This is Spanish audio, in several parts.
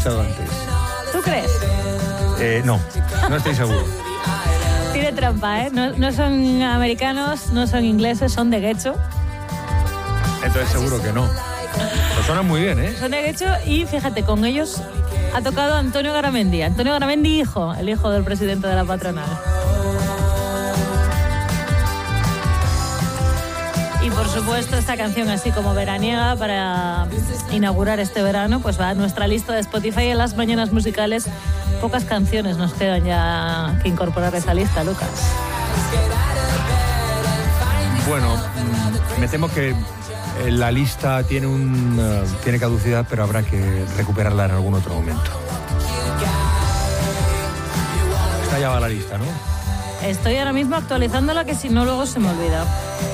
escuchado antes. ¿Tú crees? No estoy seguro. Tiene trampa, ¿eh? No son americanos, no son ingleses, son de Guecho. Entonces seguro que no. Pero suenan muy bien, ¿eh? Son de Guecho y fíjate, con ellos ha tocado Antonio Garamendi. Antonio Garamendi, el hijo del presidente de la patronal. Y por supuesto esta canción así como veraniega para inaugurar este verano, pues va a nuestra lista de Spotify en las mañanas musicales. Pocas canciones nos quedan ya que incorporar a esa lista, Lucas. Bueno, me temo que la lista tiene caducidad, pero habrá que recuperarla en algún otro momento. Está ya va la lista, ¿no? Estoy ahora mismo actualizándola, que si no luego se me olvida.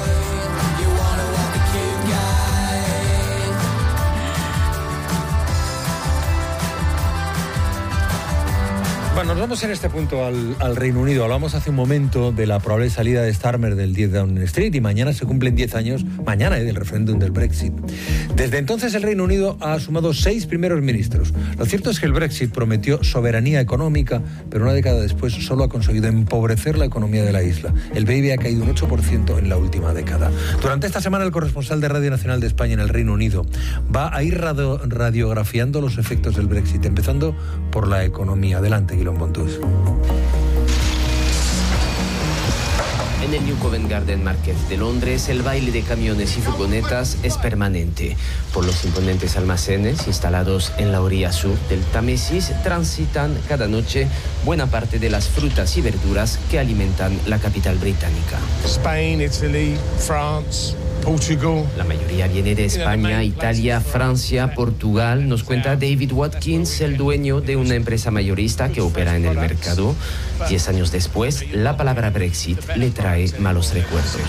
Bueno, nos vamos en este punto al Reino Unido. Hablamos hace un momento de la probable salida de Starmer del 10 Downing Street y mañana se cumplen 10 años, del referéndum del Brexit. Desde entonces el Reino Unido ha sumado 6 primeros ministros. Lo cierto es que el Brexit prometió soberanía económica, pero una década después solo ha conseguido empobrecer la economía de la isla. El PIB ha caído un 8% en la última década. Durante esta semana el corresponsal de Radio Nacional de España en el Reino Unido va a ir radiografiando los efectos del Brexit, empezando por la economía. Adelante, Guillermo Montus. En el New Covent Garden Market de Londres, el baile de camiones y furgonetas es permanente. Por los imponentes almacenes instalados en la orilla sur del Támesis transitan cada noche buena parte de las frutas y verduras que alimentan la capital británica. Spain, Italy, France, Portugal. La mayoría viene de España, Italia, Francia, Portugal, nos cuenta David Watkins, el dueño de una empresa mayorista que opera en el mercado. 10 años después, la palabra Brexit le trae malos recuerdos.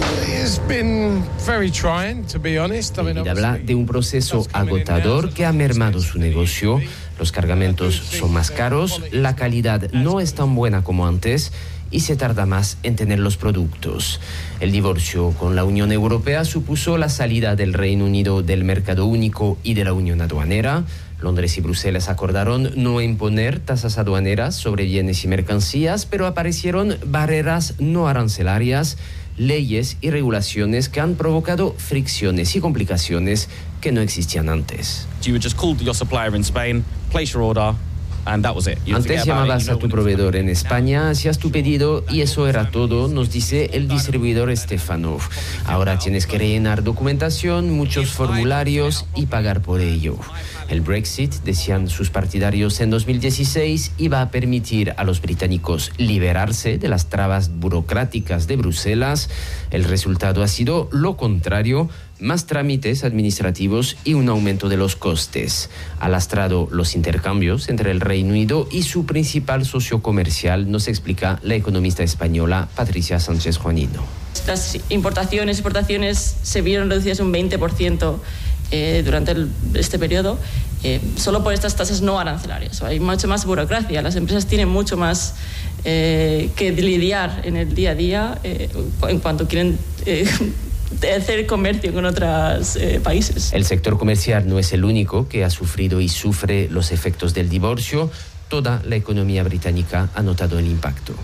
David habla de un proceso agotador que ha mermado su negocio. Los cargamentos son más caros, la calidad no es tan buena como antes y se tarda más en tener los productos. El divorcio con la Unión Europea supuso la salida del Reino Unido del mercado único y de la Unión Aduanera. Londres y Bruselas acordaron no imponer tasas aduaneras sobre bienes y mercancías, pero aparecieron barreras no arancelarias, leyes y regulaciones que han provocado fricciones y complicaciones que no existían antes. You would just call your supplier in Spain, place your order. Antes llamabas a tu proveedor en España, hacías tu pedido y eso era todo, nos dice el distribuidor Stefano. Ahora tienes que rellenar documentación, muchos formularios y pagar por ello. El Brexit, decían sus partidarios en 2016, iba a permitir a los británicos liberarse de las trabas burocráticas de Bruselas. El resultado ha sido lo contrario: más trámites administrativos y un aumento de los costes. Ha lastrado los intercambios entre el Reino Unido y su principal socio comercial, nos explica la economista española Patricia Sánchez Juanino. Las importaciones y exportaciones se vieron reducidas un 20% durante este periodo, solo por estas tasas no arancelarias. Hay mucho más burocracia, las empresas tienen mucho más que lidiar en el día a día en cuanto quieren hacer comercio con otros países. El sector comercial no es el único que ha sufrido y sufre los efectos del divorcio. Toda la economía británica ha notado el impacto.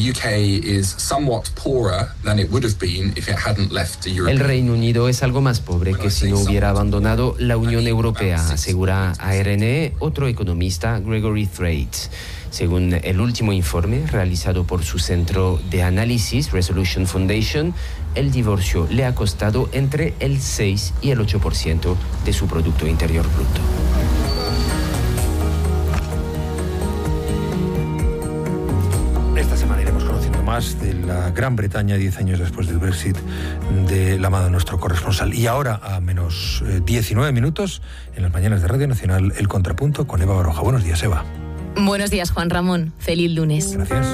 El Reino Unido es algo más pobre que si no hubiera abandonado la Unión Europea, asegura a RNE otro economista, Gregory Thwaites. Según el último informe realizado por su centro de análisis, Resolution Foundation, el divorcio le ha costado entre el 6 y el 8% de su Producto Interior Bruto. Esta semana iremos conociendo más de la Gran Bretaña 10 años después del Brexit, de la mano de nuestro corresponsal. Y ahora, a menos 19 minutos, en las mañanas de Radio Nacional, El Contrapunto con Eva Baroja. Buenos días, Eva. Buenos días, Juan Ramón. Feliz lunes. Gracias.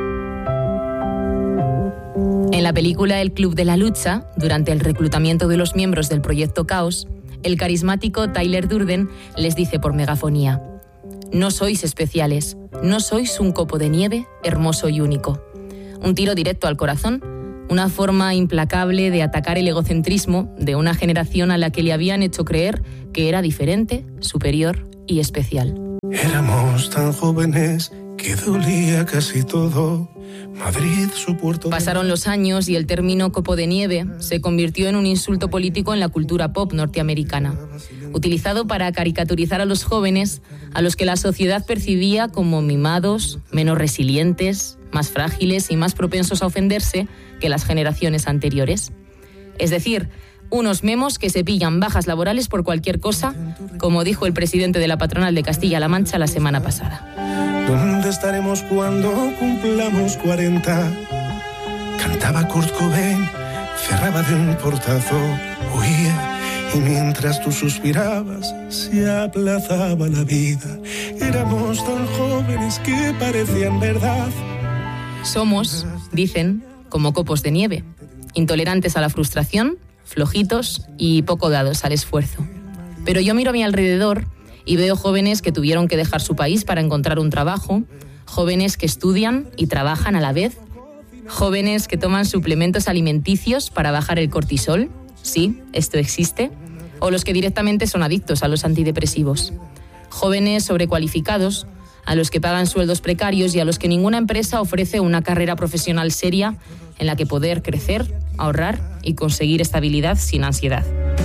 En la película El Club de la Lucha, durante el reclutamiento de los miembros del Proyecto Caos, el carismático Tyler Durden les dice por megafonía: no sois especiales, no sois un copo de nieve hermoso y único. Un tiro directo al corazón, una forma implacable de atacar el egocentrismo de una generación a la que le habían hecho creer que era diferente, superior y especial. Éramos tan jóvenes que dolía casi todo. Madrid, su puerto. Pasaron los años y el término copo de nieve se convirtió en un insulto político en la cultura pop norteamericana, utilizado para caricaturizar a los jóvenes a los que la sociedad percibía como mimados, menos resilientes, más frágiles y más propensos a ofenderse que las generaciones anteriores. Es decir, unos memos que se pillan bajas laborales por cualquier cosa, como dijo el presidente de la patronal de Castilla-La Mancha la semana pasada. ¿Dónde estaremos cuando cumplamos 40? Cantaba Kurt Cobain, cerraba de un portazo, huía, y mientras tú suspirabas, se aplazaba la vida. Éramos tan jóvenes que parecían verdad. Somos, dicen, como copos de nieve, intolerantes a la frustración, flojitos y poco dados al esfuerzo. Pero yo miro a mi alrededor y veo jóvenes que tuvieron que dejar su país para encontrar un trabajo, jóvenes que estudian y trabajan a la vez, jóvenes que toman suplementos alimenticios para bajar el cortisol, sí, esto existe, o los que directamente son adictos a los antidepresivos. Jóvenes sobrecualificados, a los que pagan sueldos precarios y a los que ninguna empresa ofrece una carrera profesional seria en la que poder crecer, ahorrar y conseguir estabilidad sin ansiedad.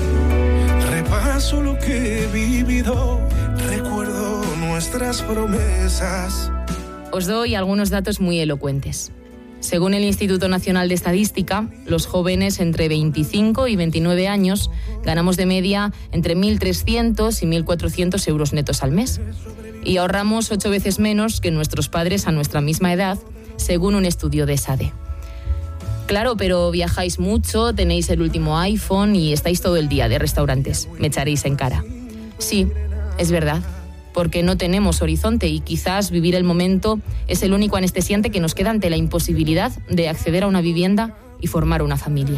Repaso lo que he vivido, recuerdo nuestras promesas. Os doy algunos datos muy elocuentes. Según el Instituto Nacional de Estadística, los jóvenes entre 25 y 29 años ganamos de media entre 1.300 y 1.400 euros netos al mes. Y ahorramos 8 veces menos que nuestros padres a nuestra misma edad, según un estudio de SADE. Claro, pero viajáis mucho, tenéis el último iPhone y estáis todo el día de restaurantes. Me echaréis en cara. Sí, es verdad, porque no tenemos horizonte y quizás vivir el momento es el único anestesiante que nos queda ante la imposibilidad de acceder a una vivienda y formar una familia.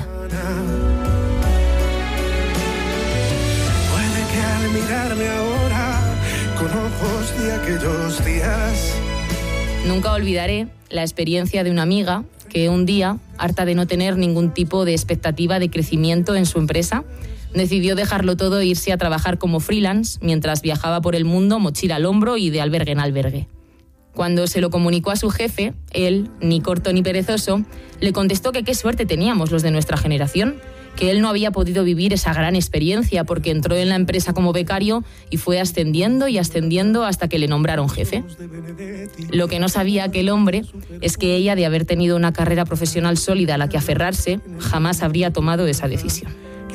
Puede que al mirarme ahora con ojos de aquellos días. Nunca olvidaré la experiencia de una amiga que un día, harta de no tener ningún tipo de expectativa de crecimiento en su empresa, decidió dejarlo todo e irse a trabajar como freelance mientras viajaba por el mundo mochila al hombro y de albergue en albergue. Cuando se lo comunicó a su jefe, él, ni corto ni perezoso, le contestó que qué suerte teníamos los de nuestra generación, que él no había podido vivir esa gran experiencia porque entró en la empresa como becario y fue ascendiendo y ascendiendo hasta que le nombraron jefe. Lo que no sabía aquel hombre es que ella, de haber tenido una carrera profesional sólida a la que aferrarse, jamás habría tomado esa decisión.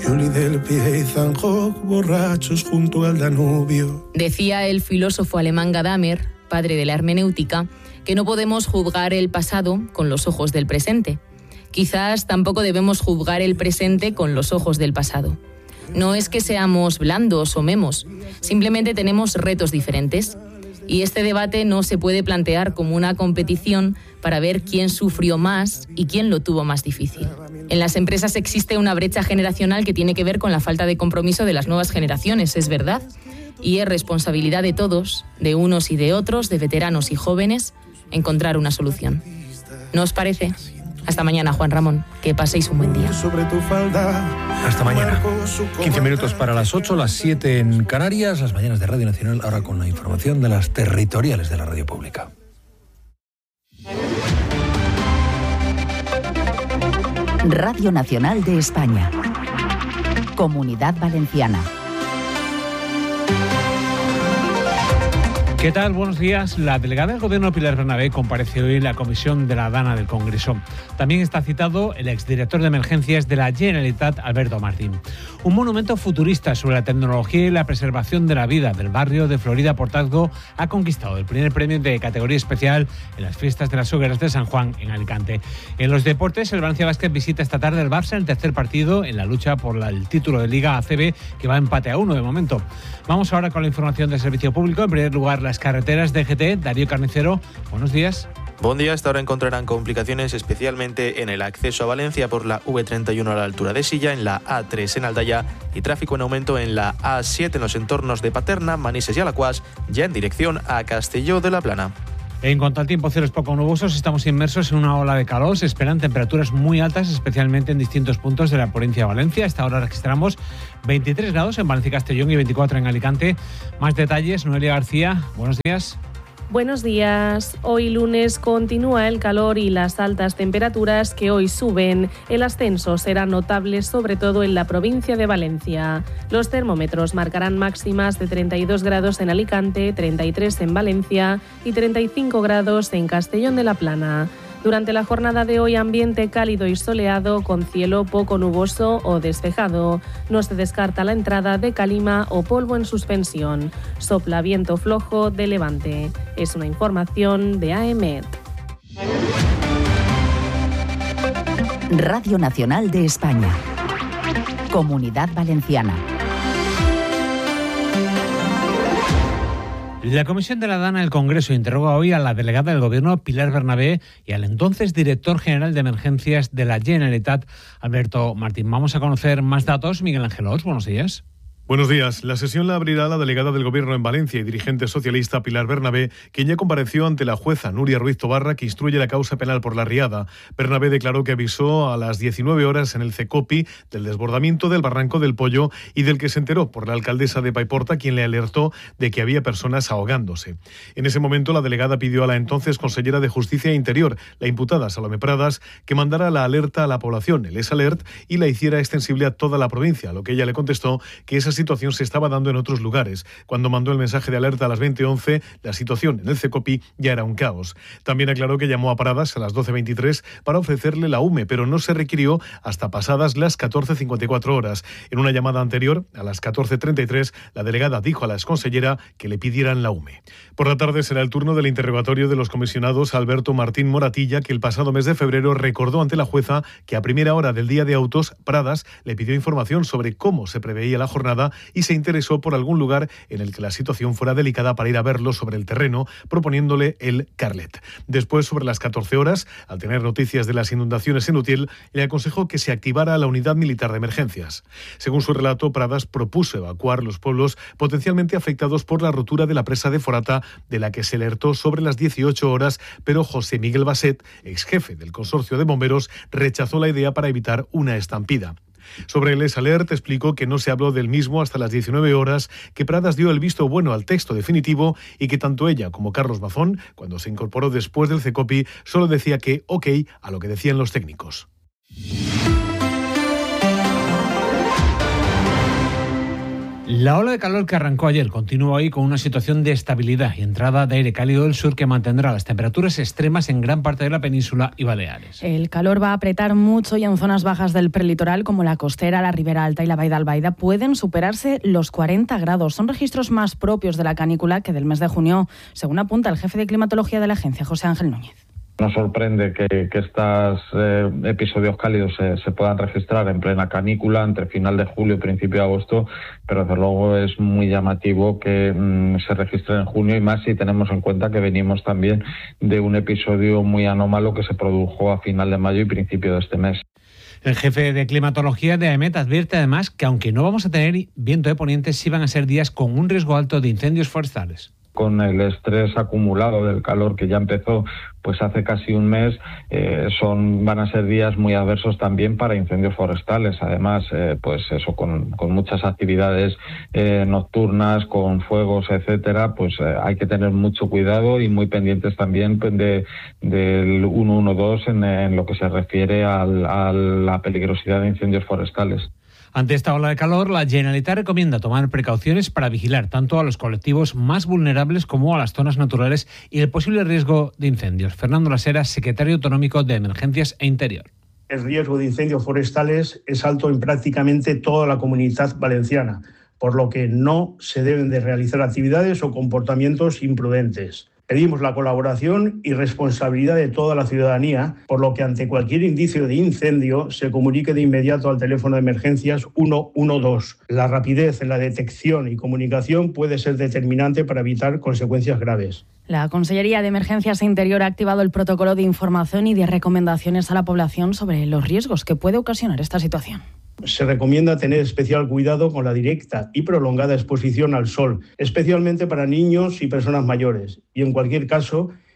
Borrachos junto al Danubio. Decía el filósofo alemán Gadamer, padre de la hermenéutica, que no podemos juzgar el pasado con los ojos del presente. Quizás tampoco debemos juzgar el presente con los ojos del pasado. No es que seamos blandos o memos, simplemente tenemos retos diferentes. Y este debate no se puede plantear como una competición para ver quién sufrió más y quién lo tuvo más difícil. En las empresas existe una brecha generacional que tiene que ver con la falta de compromiso de las nuevas generaciones, es verdad. Y es responsabilidad de todos, de unos y de otros, de veteranos y jóvenes, encontrar una solución. ¿No os parece? Hasta mañana, Juan Ramón. Que paséis un buen día. Sobre tu falda. Hasta mañana. 15 minutos para las 8, las 7 en Canarias, las mañanas de Radio Nacional, ahora con la información de las territoriales de la radio pública. Radio Nacional de España. Comunidad Valenciana. ¿Qué tal? Buenos días. La delegada del Gobierno, Pilar Bernabé, comparece hoy en la Comisión de la Dana del Congreso. También está citado el exdirector de Emergencias de la Generalitat, Alberto Martín. Un monumento futurista sobre la tecnología y la preservación de la vida del barrio de Florida Portazgo ha conquistado el primer premio de categoría especial en las fiestas de las Hogueras de San Juan en Alicante. En los deportes, el Valencia Basket visita esta tarde el Barça en el tercer partido en la lucha por el título de Liga ACB, que va empate a 1 de momento. Vamos ahora con la información del servicio público. En primer lugar, las carreteras de GT. Darío Carnicero, buenos días. Buen día. Hasta ahora encontrarán complicaciones especialmente en el acceso a Valencia por la V31 a la altura de Silla, en la A3 en Aldaya y tráfico en aumento en la A7 en los entornos de Paterna, Manises y Alacuás, ya en dirección a Castelló de la Plana. En cuanto al tiempo, cielos poco nubosos, estamos inmersos en una ola de calor. Se esperan temperaturas muy altas, especialmente en distintos puntos de la provincia de Valencia. A esta hora registramos 23 grados en Valencia y Castellón y 24 en Alicante. Más detalles, Noelia García, buenos días. Buenos días. Hoy lunes continúa el calor y las altas temperaturas que hoy suben. El ascenso será notable sobre todo en la provincia de Valencia. Los termómetros marcarán máximas de 32 grados en Alicante, 33 en Valencia y 35 grados en Castellón de la Plana. Durante la jornada de hoy, ambiente cálido y soleado con cielo poco nuboso o despejado. No se descarta la entrada de calima o polvo en suspensión. Sopla viento flojo de levante. Es una información de AEMET. Radio Nacional de España. Comunidad Valenciana. La Comisión de la Dana del Congreso interroga hoy a la delegada del Gobierno, Pilar Bernabé, y al entonces director general de Emergencias de la Generalitat, Alberto Martín. Vamos a conocer más datos. Miguel Ángel Oz, buenos días. Buenos días. La sesión la abrirá la delegada del Gobierno en Valencia y dirigente socialista Pilar Bernabé, quien ya compareció ante la jueza Nuria Ruiz Tobarra, que instruye la causa penal por la riada. Bernabé declaró que avisó a las 19 horas en el CECOPI del desbordamiento del Barranco del Pollo y del que se enteró por la alcaldesa de Paiporta, quien le alertó de que había personas ahogándose. En ese momento, la delegada pidió a la entonces consellera de Justicia e Interior, la imputada Salomé Pradas, que mandara la alerta a la población, el ES-Alert, y la hiciera extensible a toda la provincia, a lo que ella le contestó que esa situación se estaba dando en otros lugares. Cuando mandó el mensaje de alerta a las 20:11, la situación en el CECOPI ya era un caos. También aclaró que llamó a Pradas a las 12:23 para ofrecerle la UME, pero no se requirió hasta pasadas las 14:54 horas. En una llamada anterior, a las 14:33, la delegada dijo a la exconsellera que le pidieran la UME. Por la tarde será el turno del interrogatorio de los comisionados Alberto Martín Moratilla, que el pasado mes de febrero recordó ante la jueza que a primera hora del día de autos, Pradas le pidió información sobre cómo se preveía la jornada y se interesó por algún lugar en el que la situación fuera delicada para ir a verlo sobre el terreno, proponiéndole el Carlet. Después, sobre las 14 horas, al tener noticias de las inundaciones en Utiel, le aconsejó que se activara la unidad militar de emergencias. Según su relato, Pradas propuso evacuar los pueblos potencialmente afectados por la rotura de la presa de Forata, de la que se alertó sobre las 18 horas, pero José Miguel Baset, ex jefe del consorcio de bomberos, rechazó la idea para evitar una estampida. Sobre el ES-Alert explicó que no se habló del mismo hasta las 19 horas, que Pradas dio el visto bueno al texto definitivo y que tanto ella como Carlos Mazón, cuando se incorporó después del CECOPI, solo decía que ok a lo que decían los técnicos. La ola de calor que arrancó ayer continúa hoy con una situación de estabilidad y entrada de aire cálido del sur que mantendrá las temperaturas extremas en gran parte de la península y Baleares. El calor va a apretar mucho y en zonas bajas del prelitoral como la costera, la Ribera Alta y la Vall d'Albaida pueden superarse los 40 grados. Son registros más propios de la canícula que del mes de junio, según apunta el jefe de climatología de la agencia, José Ángel Núñez. Nos sorprende que estos episodios cálidos se puedan registrar en plena canícula entre final de julio y principio de agosto, pero desde luego es muy llamativo que se registren en junio, y más si tenemos en cuenta que venimos también de un episodio muy anómalo que se produjo a final de mayo y principio de este mes. El jefe de climatología de AEMET advierte además que aunque no vamos a tener viento de poniente, sí van a ser días con un riesgo alto de incendios forestales. Con el estrés acumulado del calor que ya empezó pues hace casi un mes, van a ser días muy adversos también para incendios forestales. Además, pues eso, con muchas actividades nocturnas, con fuegos, etcétera, pues hay que tener mucho cuidado y muy pendientes también del 112 en lo que se refiere a la peligrosidad de incendios forestales. Ante esta ola de calor, la Generalitat recomienda tomar precauciones para vigilar tanto a los colectivos más vulnerables como a las zonas naturales y el posible riesgo de incendios. Fernando Lasera, secretario autonómico de Emergencias e Interior. El riesgo de incendios forestales es alto en prácticamente toda la Comunidad Valenciana, por lo que no se deben de realizar actividades o comportamientos imprudentes. Pedimos la colaboración y responsabilidad de toda la ciudadanía, por lo que ante cualquier indicio de incendio se comunique de inmediato al teléfono de emergencias 112. La rapidez en la detección y comunicación puede ser determinante para evitar consecuencias graves. La Consellería de Emergencias e Interior ha activado el protocolo de información y de recomendaciones a la población sobre los riesgos que puede ocasionar esta situación. Se recomienda tener especial cuidado con la directa y prolongada exposición al sol, especialmente para niños y personas mayores, y en cualquier caso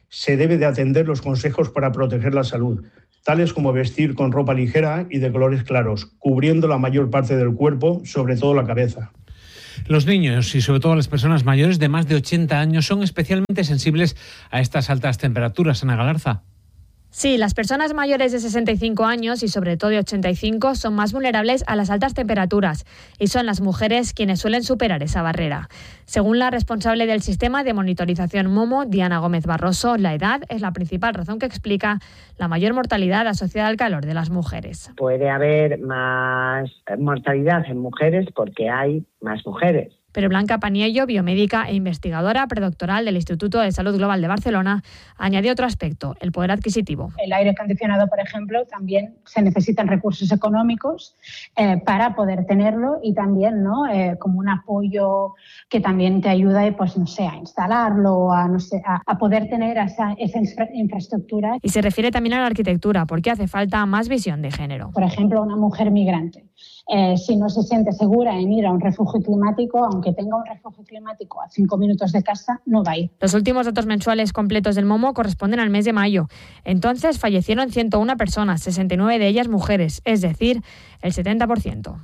se debe de atender los consejos para proteger la salud, tales como vestir con ropa ligera y de colores claros, cubriendo la mayor parte del cuerpo, sobre todo la cabeza. Los niños y sobre todo las personas mayores de más de 80 años son especialmente sensibles a estas altas temperaturas, Ana Galarza. Sí, las personas mayores de 65 años y sobre todo de 85 son más vulnerables a las altas temperaturas y son las mujeres quienes suelen superar esa barrera. Según la responsable del sistema de monitorización Momo, Diana Gómez Barroso, la edad es la principal razón que explica la mayor mortalidad asociada al calor de las mujeres. Puede haber más mortalidad en mujeres porque hay más mujeres. Pero Blanca Paniello, biomédica e investigadora predoctoral del Instituto de Salud Global de Barcelona, añadió otro aspecto, el poder adquisitivo. El aire acondicionado, por ejemplo, también se necesitan recursos económicos para poder tenerlo y también, ¿no? Como un apoyo que también te ayuda, pues no sé, a instalarlo, a poder tener esa infraestructura. Y se refiere también a la arquitectura, porque hace falta más visión de género. Por ejemplo, una mujer migrante. Si no se siente segura en ir a un refugio climático, aunque tenga un refugio climático a 5 minutos de casa, no va a ir. Los últimos datos mensuales completos del Momo corresponden al mes de mayo. Entonces fallecieron 101 personas, 69 de ellas mujeres, es decir, el 70%.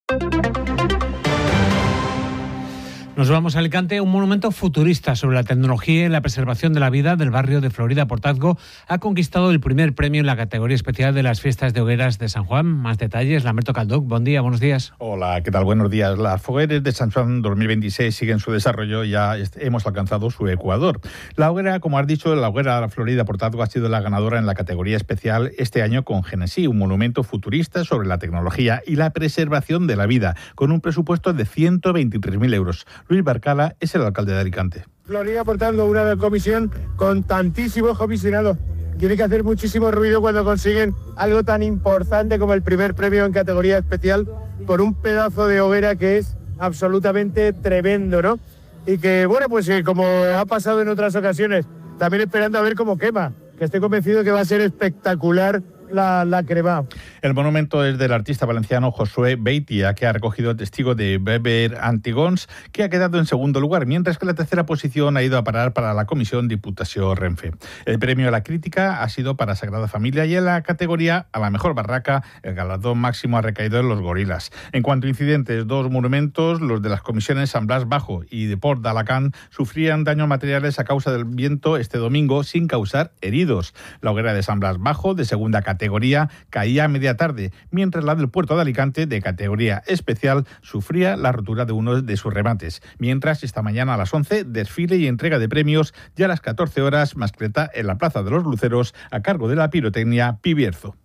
Nos vamos a Alicante. Un monumento futurista sobre la tecnología y la preservación de la vida del barrio de Florida Portazgo ha conquistado el primer premio en la categoría especial de las fiestas de hogueras de San Juan. Más detalles, Lamberto Calduc. Buen día, buenos días. Hola, ¿qué tal? Buenos días. Las fogueras de San Juan 2026 siguen su desarrollo y ya hemos alcanzado su ecuador. La hoguera, como has dicho, la hoguera Florida Portazgo ha sido la ganadora en la categoría especial este año con Genesí, un monumento futurista sobre la tecnología y la preservación de la vida, con un presupuesto de 123.000 euros. Luis Barcala es el alcalde de Alicante. Florida Portazgo, una comisión con tantísimos comisionados. Tiene que hacer muchísimo ruido cuando consiguen algo tan importante como el primer premio en categoría especial por un pedazo de hoguera que es absolutamente tremendo, ¿no? Y que, bueno, pues como ha pasado en otras ocasiones, también esperando a ver cómo quema, que estoy convencido que va a ser espectacular la crema. El monumento es del artista valenciano Josué Beitia, que ha recogido el testigo de Weber Antigons, que ha quedado en segundo lugar, mientras que la tercera posición ha ido a parar para la Comisión Diputació Renfe. El premio a la crítica ha sido para Sagrada Familia y en la categoría a la mejor barraca el galardón máximo ha recaído en los Gorilas. En cuanto a incidentes, dos monumentos, los de las comisiones San Blas Bajo y de Port d'Alacant, sufrían daños materiales a causa del viento este domingo sin causar heridos. La hoguera de San Blas Bajo, de segunda categoría, caía a media tarde, mientras la del puerto de Alicante, de categoría especial, sufría la rotura de uno de sus remates. Mientras, esta mañana a las 11, desfile y entrega de premios, ya a las 14 horas, mascleta en la Plaza de los Luceros, a cargo de la pirotecnia Pibierzo.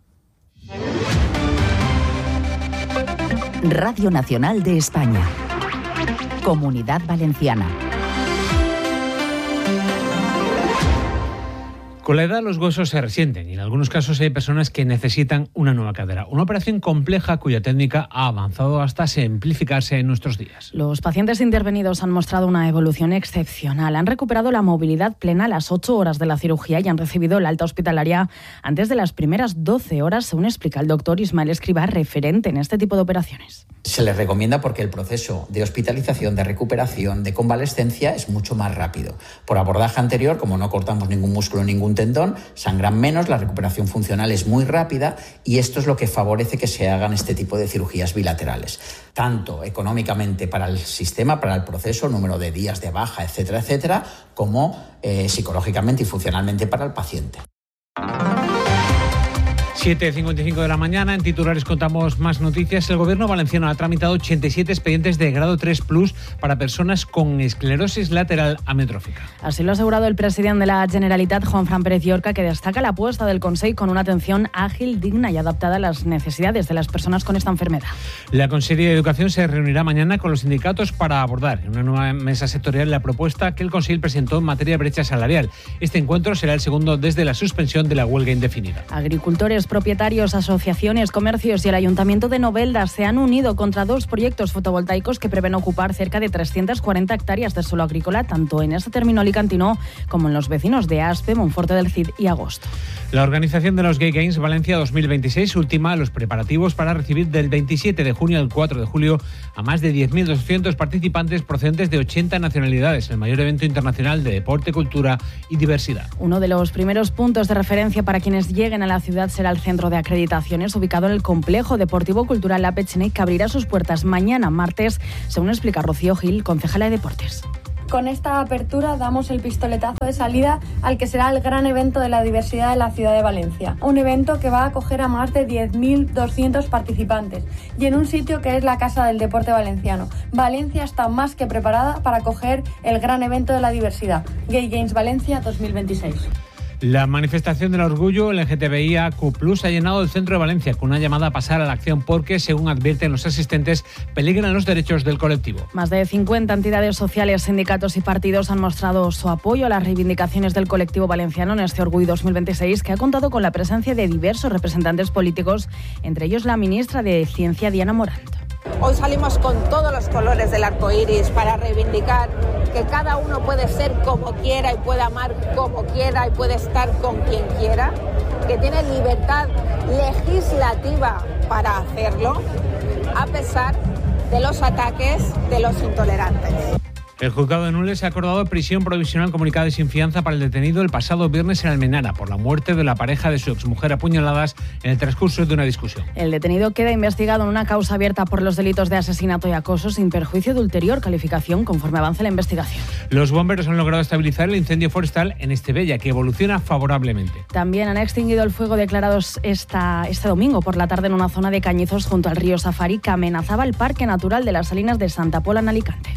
Radio Nacional de España. Comunidad Valenciana. Con la edad los huesos se resienten y en algunos casos hay personas que necesitan una nueva cadera. Una operación compleja cuya técnica ha avanzado hasta simplificarse en nuestros días. Los pacientes intervenidos han mostrado una evolución excepcional. Han recuperado la movilidad plena a las 8 horas de la cirugía y han recibido el alta hospitalaria antes de las primeras 12 horas, según explica el doctor Ismael Escribá, referente en este tipo de operaciones. Se les recomienda porque el proceso de hospitalización, de recuperación, de convalescencia es mucho más rápido. Por abordaje anterior, como no cortamos ningún músculo, ningún tendón, sangran menos, la recuperación funcional es muy rápida y esto es lo que favorece que se hagan este tipo de cirugías bilaterales. Tanto económicamente para el sistema, para el proceso, número de días de baja, etcétera, etcétera, como psicológicamente y funcionalmente para el paciente. 7:55 de la mañana, en titulares contamos más noticias. El gobierno valenciano ha tramitado 87 expedientes de grado 3+ para personas con esclerosis lateral amiotrófica. Así lo ha asegurado el presidente de la Generalitat, Juanfran Pérez Llorca, que destaca la apuesta del Consell con una atención ágil, digna y adaptada a las necesidades de las personas con esta enfermedad. La Consellería de Educación se reunirá mañana con los sindicatos para abordar en una nueva mesa sectorial la propuesta que el Consell presentó en materia de brecha salarial. Este encuentro será el segundo desde la suspensión de la huelga indefinida. Agricultores propietarios, asociaciones, comercios y el Ayuntamiento de Novelda se han unido contra 2 proyectos fotovoltaicos que prevén ocupar cerca de 340 hectáreas de suelo agrícola, tanto en este término alicantino como en los vecinos de Aspe, Monforte del Cid y Agosto. La organización de los Gay Games Valencia 2026 ultima los preparativos para recibir del 27 de junio al 4 de julio a más de 10.200 participantes procedentes de 80 nacionalidades, el mayor evento internacional de deporte, cultura y diversidad. Uno de los primeros puntos de referencia para quienes lleguen a la ciudad será el Centro de Acreditaciones, ubicado en el Complejo Deportivo Cultural La Pecheney, que abrirá sus puertas mañana martes, según explica Rocío Gil, concejala de Deportes. Con esta apertura damos el pistoletazo de salida al que será el gran evento de la diversidad de la ciudad de Valencia. Un evento que va a acoger a más de 10.200 participantes y en un sitio que es la Casa del Deporte Valenciano. Valencia está más que preparada para acoger el gran evento de la diversidad. Gay Games Valencia 2026. La manifestación del orgullo LGTBIAQ+ ha llenado el centro de Valencia con una llamada a pasar a la acción porque, según advierten los asistentes, peligran los derechos del colectivo. Más de 50 entidades sociales, sindicatos y partidos han mostrado su apoyo a las reivindicaciones del colectivo valenciano en este Orgullo 2026, que ha contado con la presencia de diversos representantes políticos, entre ellos la ministra de Ciencia, Diana Morant. Hoy salimos con todos los colores del arco iris para reivindicar que cada uno puede ser como quiera y puede amar como quiera y puede estar con quien quiera, que tiene libertad legislativa para hacerlo, a pesar de los ataques de los intolerantes. El juzgado de Nules ha acordado prisión provisional comunicada y sin fianza para el detenido el pasado viernes en Almenara por la muerte de la pareja de su exmujer a puñaladas en el transcurso de una discusión. El detenido queda investigado en una causa abierta por los delitos de asesinato y acoso sin perjuicio de ulterior calificación conforme avance la investigación. Los bomberos han logrado estabilizar el incendio forestal en Estevella, que evoluciona favorablemente. También han extinguido el fuego declarados este domingo por la tarde en una zona de cañizos junto al río Safari que amenazaba el Parque Natural de las Salinas de Santa Pola en Alicante.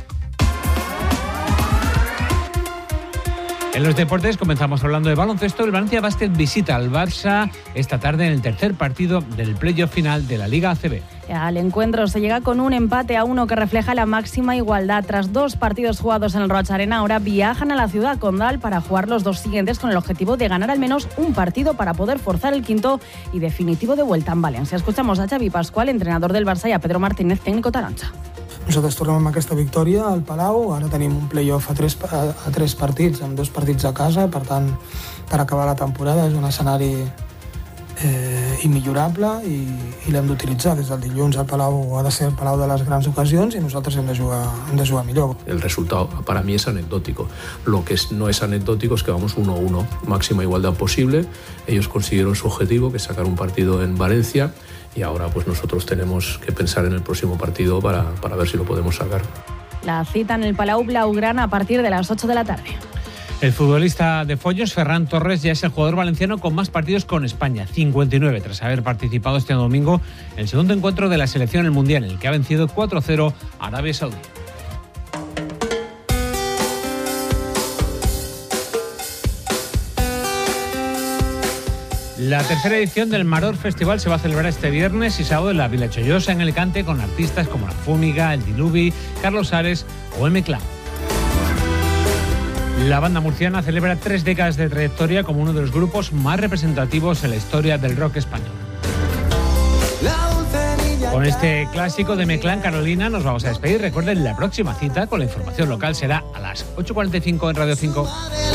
En los deportes comenzamos hablando de baloncesto. El Valencia Basket visita al Barça esta tarde en el tercer partido del playoff final de la Liga ACB. Al encuentro se llega con un empate a 1 que refleja la máxima igualdad. Tras 2 partidos jugados en el Roig Arena, ahora viajan a la ciudad condal para jugar los 2 siguientes con el objetivo de ganar al menos un partido para poder forzar el quinto y definitivo de vuelta en Valencia. Escuchamos a Xavi Pascual, entrenador del Barça, y a Pedro Martínez, técnico taronja. Nosaltres tornem amb aquesta victòria al Palau, ara tenim un play-off a 3 partits, amb 2 partits a casa, per tant, per acabar la temporada és un escenari immillorable i l'hem d'utilitzar. Des del dilluns al Palau ha de ser el Palau de les grans ocasions i nosaltres hem de jugar millor. El resultado para mí es anecdótico. Lo que no es anecdótico es que vamos 1-1, máxima igualdad posible. Ellos consiguieron su objetivo, que es sacar un partido en Valencia, y ahora pues nosotros tenemos que pensar en el próximo partido para ver si lo podemos sacar. La cita en el Palau Blaugrana a partir de las 8 de la tarde. El futbolista de Follos, Ferran Torres, ya es el jugador valenciano con más partidos con España, 59, tras haber participado este domingo en el segundo encuentro de la selección en el Mundial, en el que ha vencido 4-0 a Arabia Saudí. La tercera edición del Maror Festival se va a celebrar este viernes y sábado en la Vila Chollosa, en Alicante, con artistas como La Fúmiga, El Diluvi, Carlos Ares o M-Clan. La banda murciana celebra 3 décadas de trayectoria como uno de los grupos más representativos en la historia del rock español. Con este clásico de M-Clan, Carolina, nos vamos a despedir. Recuerden, la próxima cita con la información local será a las 8:45 en Radio 5.